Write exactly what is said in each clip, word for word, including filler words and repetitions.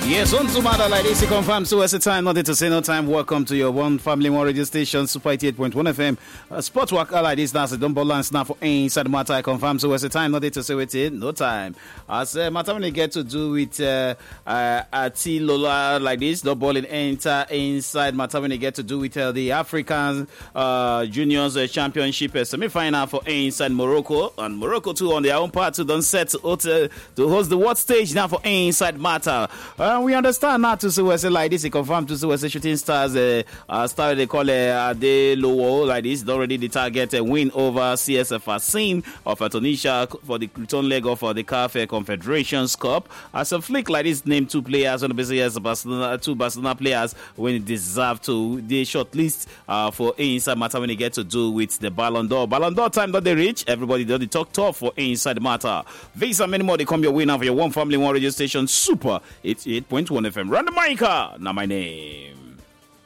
Yes, on to matter like this, it confirms so as a time, nothing to say no time. Welcome to your one family, one radio station, Super eighty-eight point one F M. Uh, Sport work like this, that's a don't balance now for inside the matter. I confirm so as a time, nothing to say with it, no time. As uh, matter when they get to do with uh, uh, Ati Lola like this, the ball in enter inside matter when they get to do with uh, the African uh, Juniors uh, Championship uh, semi-final for inside Morocco. And Morocco too on their own part to don't set to, uh, to host the world stage now for inside matter. Uh, we understand now to say like this. It confirmed to say Shooting Stars uh, uh, star they call uh, Ade Lowo like this. Already the target a win over C S F Asin of uh, Tunisia for the return leg of uh, the C A F Confederations Cup. As a flick like this, name two players on the basis Barcelona, two Barcelona players when it deserve to the shortlist uh, for inside matter when they get to do with the Ballon d'Or. Ballon d'Or time that they reach. Everybody does the talk tough for inside matter. These and many more they come your way now for your one family, one radio station, Super eighty-eight point one F M. Run the mic, now my name.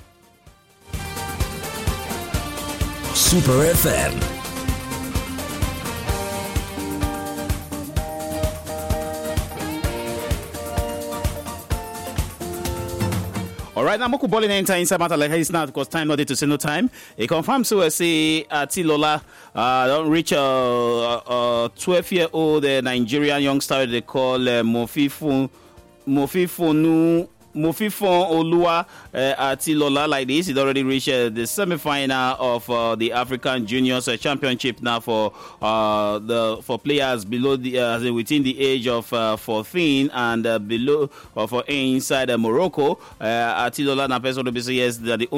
Super F M. All right, now Moku Bowling enter inside matter like it's now because time not there to say no time. It confirms so I say Ati Lola uh, don't reach a uh, twelve-year-old uh, Nigerian youngster they call uh, Mofifu Mofifonu. Mofifon Olua uh, Ati Lola like this. It already reached uh, the semi-final of uh, the African Juniors uh, Championship now for uh, the for players below the uh, within the age of uh, fourteen and uh, below uh, for inside uh, Morocco. Uh, Ati Lola na person to be yes that the